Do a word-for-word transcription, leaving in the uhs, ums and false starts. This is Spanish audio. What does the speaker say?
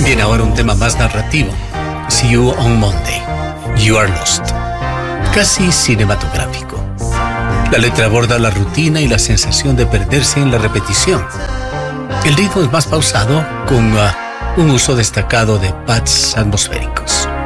Viene ahora un tema más narrativo. See You on Monday, You Are Lost. Casi cinematográfico. La letra aborda la rutina y la sensación de perderse en la repetición. El ritmo es más pausado, con uh, un uso destacado de pads atmosféricos.